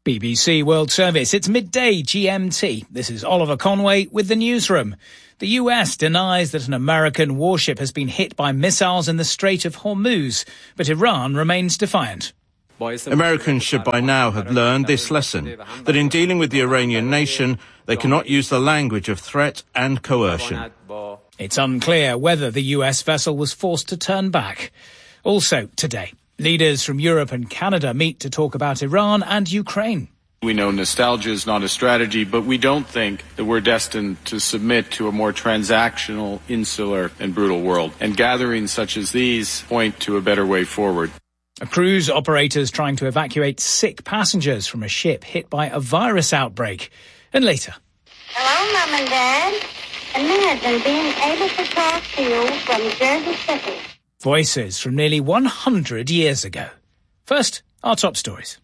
BBC World Service, it's midday GMT. This is Oliver Conway with the newsroom. The US denies that an American warship has been hit by missiles in the Strait of Hormuz, but Iran remains defiant. Americans should by now have learned this lesson, that in dealing with the Iranian nation, they cannot use the language of threat and coercion. It's unclear whether the US vessel was forced to turn back. Also today, leaders from Europe and Canada meet to talk about Iran and Ukraine. We know nostalgia is not a strategy, but we don't think that we're destined to submit to a more transactional, insular and brutal world. And gatherings such as these point to a better way forward. A cruise operator's trying to evacuate sick passengers from a ship hit by a virus outbreak. And later. Hello, Mom and Dad. Imagine being able to talk to you from Jersey City. Voices from nearly 100 years ago. First, our top stories.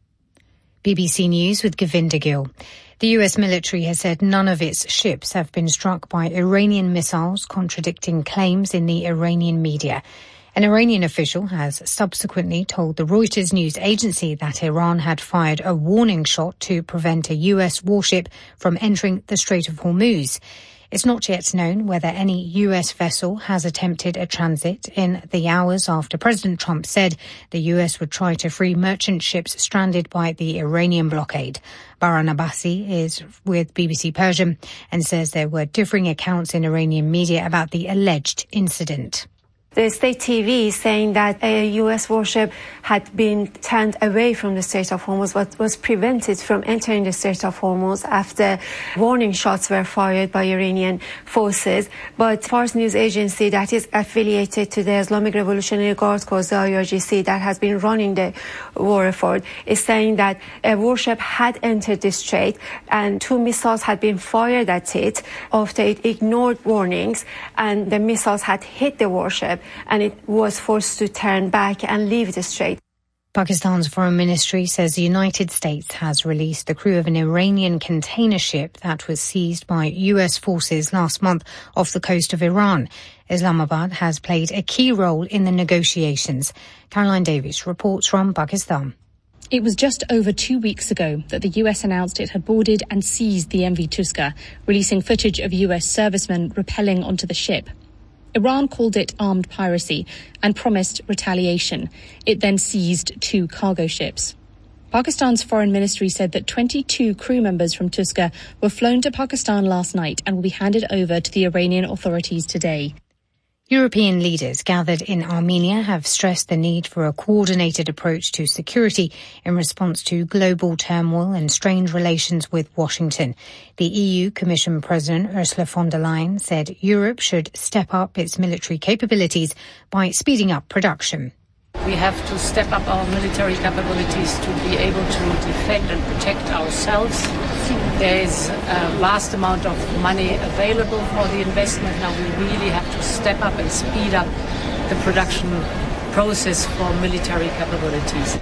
BBC News with Govinda Gill. The US military has said none of its ships have been struck by Iranian missiles, contradicting claims in the Iranian media. An Iranian official has subsequently told the Reuters news agency that Iran had fired a warning shot to prevent a US warship from entering the Strait of Hormuz. It's not yet known whether any US vessel has attempted a transit in the hours after President Trump said the US would try to free merchant ships stranded by the Iranian blockade. Baran Abbasi is with BBC Persian and says there were differing accounts in Iranian media about the alleged incident. The state TV is saying that a U.S. warship had been turned away from the Strait of Hormuz, but was prevented from entering the Strait of Hormuz after warning shots were fired by Iranian forces. But Fars news agency that is affiliated to the Islamic Revolutionary Guard Corps, the IRGC, that has been running the war effort, is saying that a warship had entered the strait and 2 missiles had been fired at it after it ignored warnings, and the missiles had hit the warship and it was forced to turn back and leave the strait. Pakistan's foreign ministry says the United States has released the crew of an Iranian container ship that was seized by US forces last month off the coast of Iran. Islamabad has played a key role in the negotiations. Caroline Davies reports from Pakistan. It was just over 2 weeks ago that the US announced it had boarded and seized the MV Tuska, releasing footage of US servicemen rappelling onto the ship. Iran called it armed piracy and promised retaliation. It then seized 2 cargo ships. Pakistan's foreign ministry said that 22 crew members from Tuska were flown to Pakistan last night and will be handed over to the Iranian authorities today. European leaders gathered in Armenia have stressed the need for a coordinated approach to security in response to global turmoil and strained relations with Washington. The EU Commission President Ursula von der Leyen said Europe should step up its military capabilities by speeding up production. We have to step up our military capabilities to be able to defend and protect ourselves. There is a vast amount of money available for the investment. Now we really have to step up and speed up the production process for military capabilities.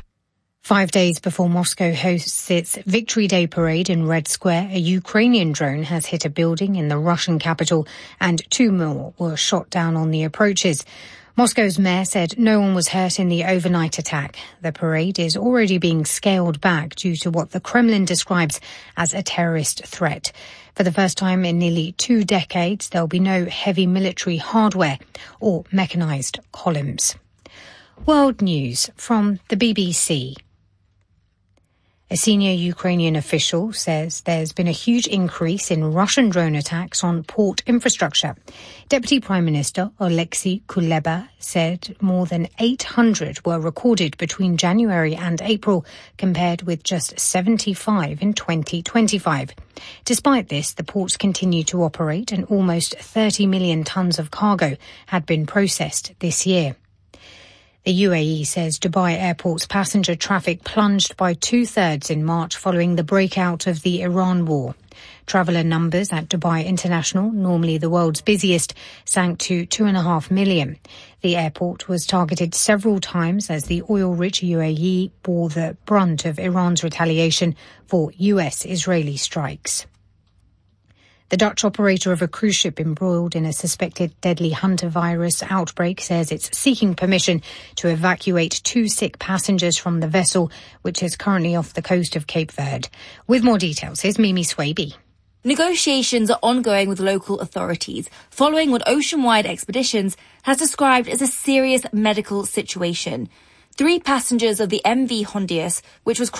5 days before Moscow hosts its Victory Day parade in Red Square, a Ukrainian drone has hit a building in the Russian capital and 2 more were shot down on the approaches. Moscow's mayor said no one was hurt in the overnight attack. The parade is already being scaled back due to what the Kremlin describes as a terrorist threat. For the first time in nearly 2 decades, there'll be no heavy military hardware or mechanized columns. World News from the BBC. A senior Ukrainian official says there's been a huge increase in Russian drone attacks on port infrastructure. Deputy Prime Minister Oleksiy Kuleba said more than 800 were recorded between January and April, compared with just 75 in 2025. Despite this, the ports continue to operate and almost 30 million tons of cargo had been processed this year. The UAE says Dubai Airport's passenger traffic plunged by 2/3 in March following the breakout of the Iran war. Traveller numbers at Dubai International, normally the world's busiest, sank to 2.5 million. The airport was targeted several times as the oil-rich UAE bore the brunt of Iran's retaliation for US-Israeli strikes. The Dutch operator of a cruise ship embroiled in a suspected deadly hantavirus outbreak says it's seeking permission to evacuate 2 sick passengers from the vessel, which is currently off the coast of Cape Verde. With more details, here's Mimi Swaby. Negotiations are ongoing with local authorities following what Oceanwide Expeditions has described as a serious medical situation. 3 passengers of the MV Hondius, which was